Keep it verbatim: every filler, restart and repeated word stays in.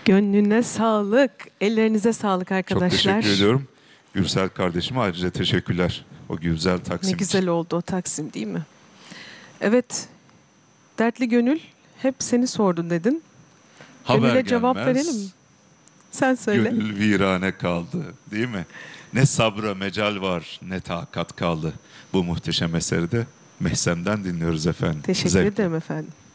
Gönlüne sağlık, ellerinize sağlık arkadaşlar. Çok teşekkür ediyorum. Gürsel kardeşime ayrıca teşekkürler. O güzel Taksim Ne güzel için. oldu o Taksim, değil mi? Evet, dertli gönül hep seni sordu dedin. Haber Gönüle gelmez, cevap verelim mi? Sen söyle. gönül virane kaldı, değil mi? Ne sabra mecal var, ne takat kaldı. Bu muhteşem eseri de Mehsem'den dinliyoruz efendim. Teşekkür Zevkle. ederim efendim.